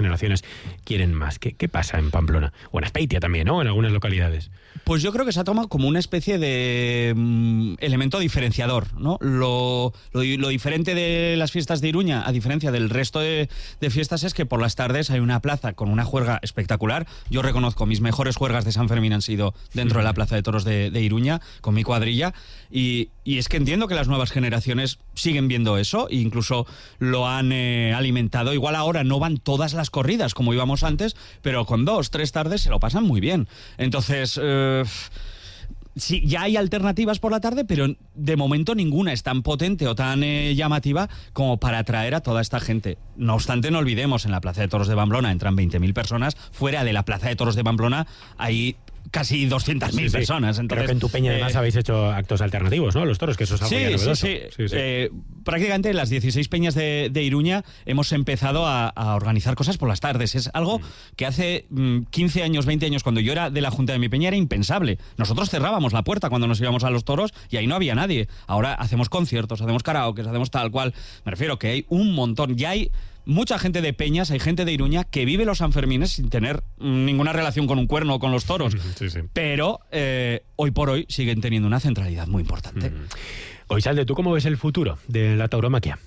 generaciones quieren más. ¿Qué pasa en Pamplona? O en Azpeitia también, ¿no? En algunas localidades. Pues yo creo que se ha tomado como una especie de elemento diferenciador, ¿no? Lo diferente de las fiestas de Iruña, a diferencia del resto de fiestas, es que por las tardes hay una plaza con una juerga espectacular. Yo reconozco, mis mejores juergas de San Fermín han sido dentro de la Plaza de Toros de Iruña, con mi cuadrilla, y es que entiendo que las nuevas generaciones siguen viendo eso, e incluso lo han alimentado. Igual ahora no van todas las corridas como íbamos antes, pero con 2-3 tardes se lo pasan muy bien. Entonces... sí, ya hay alternativas por la tarde, pero de momento ninguna es tan potente o tan llamativa como para atraer a toda esta gente. No obstante, no olvidemos, en la Plaza de Toros de Pamplona entran 20.000 personas. Fuera de la Plaza de Toros de Pamplona hay casi 200.000 personas. Entonces, creo que en tu peña además habéis hecho actos alternativos, ¿no? Los toros, que eso es algo ya novedoso. Sí. Prácticamente las 16 peñas de Iruña hemos empezado a organizar cosas por las tardes. Es algo que hace 15 años, 20 años, cuando yo era de la Junta de mi peña, era impensable. Nosotros cerrábamos la puerta cuando nos íbamos a los toros y ahí no había nadie. Ahora hacemos conciertos, hacemos karaoke, hacemos tal cual. Me refiero que hay un montón. Ya hay mucha gente de peñas, hay gente de Iruña que vive los Sanfermines sin tener ninguna relación con un cuerno o con los toros. Pero hoy por hoy siguen teniendo una centralidad muy importante. Goizalde, ¿tú cómo ves el futuro de la tauromaquia?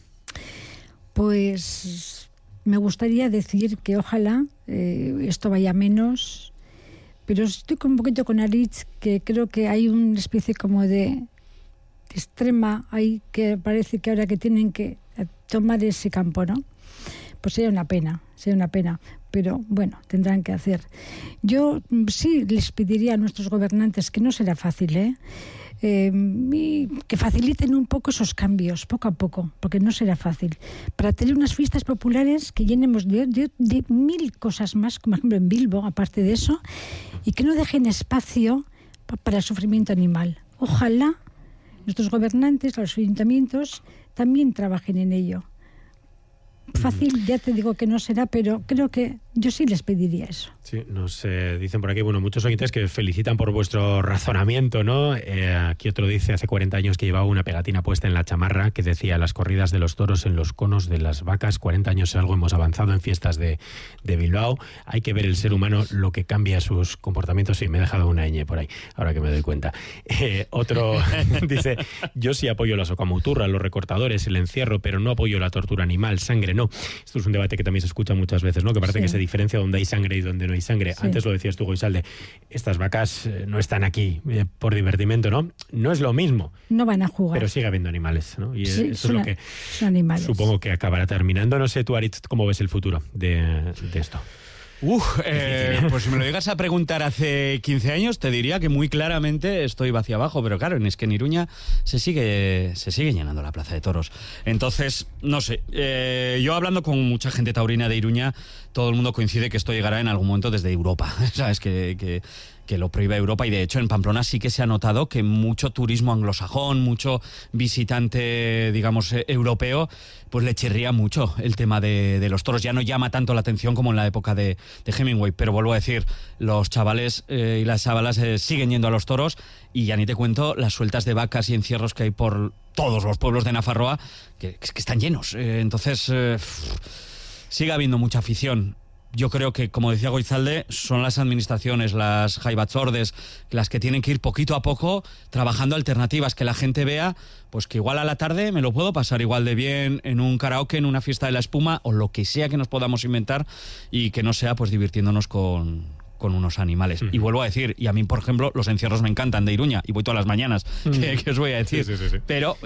Pues me gustaría decir que ojalá esto vaya menos, pero estoy un poquito con Aritz, que creo que hay una especie como de extrema ahí, que parece que ahora que tienen que tomar ese campo, ¿no? Pues sería una pena, pero bueno, tendrán que hacer. Yo sí les pediría a nuestros gobernantes, que no será fácil, que faciliten un poco esos cambios, poco a poco, porque no será fácil, para tener unas fiestas populares que llenemos de 1000 cosas más, como por ejemplo en Bilbo, aparte de eso, y que no dejen espacio para el sufrimiento animal. Ojalá nuestros gobernantes, los ayuntamientos, también trabajen en ello. Fácil, ya te digo que no será, pero creo que yo sí les pediría eso. Sí, nos dicen por aquí, muchos oyentes que felicitan por vuestro razonamiento, ¿no? Aquí otro dice, hace 40 años que llevaba una pegatina puesta en la chamarra que decía: las corridas de los toros en los conos de las vacas. 40 años es algo, hemos avanzado en fiestas de Bilbao. Hay que ver el ser humano, lo que cambia sus comportamientos. Sí, me he dejado una ñ por ahí, ahora que me doy cuenta. Otro dice: yo sí apoyo la socamuturra, los recortadores, el encierro, pero no apoyo la tortura animal, sangre no. Esto es un debate que también se escucha muchas veces, ¿no? Que parece que se diferencia donde hay sangre y donde no hay sangre. Sí. Antes lo decías tú, Goizalde, estas vacas no están aquí por divertimento, ¿no? No es lo mismo. No van a jugar. Pero sigue habiendo animales, ¿no? Y sí, eso es lo que animales. Supongo que acabará terminando. No sé tú, Aritz, ¿cómo ves el futuro de esto? Pues si me lo llegas a preguntar hace 15 años, te diría que muy claramente estoy hacia abajo, pero claro, es que en Iruña se sigue llenando la Plaza de Toros. Entonces, no sé, yo hablando con mucha gente taurina de Iruña, todo el mundo coincide que esto llegará en algún momento desde Europa, ¿sabes? Que lo prohíbe Europa, y de hecho en Pamplona sí que se ha notado que mucho turismo anglosajón, mucho visitante, digamos, europeo, pues le chirría mucho el tema de los toros. Ya no llama tanto la atención como en la época de Hemingway, pero vuelvo a decir, los chavales y las chavalas siguen yendo a los toros, y ya ni te cuento las sueltas de vacas y encierros que hay por todos los pueblos de Nafarroa, que están llenos. Entonces, sigue habiendo mucha afición. Yo creo que, como decía Goizalde, son las administraciones, las jaibatzordes, las que tienen que ir poquito a poco trabajando alternativas, que la gente vea pues que igual a la tarde me lo puedo pasar igual de bien en un karaoke, en una fiesta de la espuma, o lo que sea que nos podamos inventar, y que no sea pues divirtiéndonos con unos animales. Y vuelvo a decir, y a mí, por ejemplo, los encierros me encantan de Iruña, y voy todas las mañanas, que os voy a decir. Sí. Pero,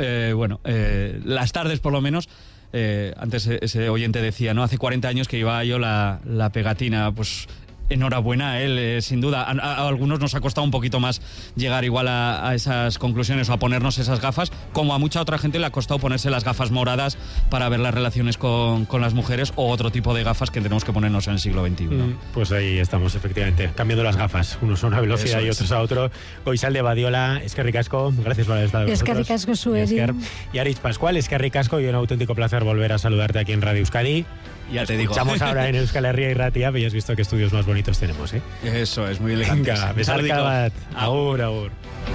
las tardes por lo menos... antes ese oyente decía, ¿no? Hace 40 años que llevaba yo la pegatina, pues enhorabuena a él, sin duda. A algunos nos ha costado un poquito más llegar igual a esas conclusiones o a ponernos esas gafas, como a mucha otra gente le ha costado ponerse las gafas moradas para ver las relaciones con las mujeres, o otro tipo de gafas que tenemos que ponernos en el siglo XXI. Pues ahí estamos, efectivamente, cambiando las gafas, unos a una velocidad y otros a otro. Goizalde Badiola, eskerrik asko, gracias por haber estado con nosotros. Eskerrik asko zueri. Y Aritz Pascual, eskerrik asko, y un auténtico placer volver a saludarte aquí en Radio Euskadi. Ya te digo. Escuchamos ahora en Euskal Herria y Ratia, y has visto qué estudios más bonitos tenemos, ¿eh? Eso es, muy elegante. Venga, besarka bat. Agur.